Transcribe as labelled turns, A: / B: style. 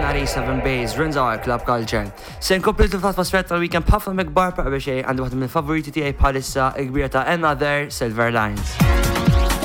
A: Nari 7 Bays, Rinzar Club Culture. Se nkompli l-atmosfera tal-weekend ħafna mikbar pa' xej għandu waħda mill-favoriti tiegħi bħalissa l-kbira ta' Another Silver Lines.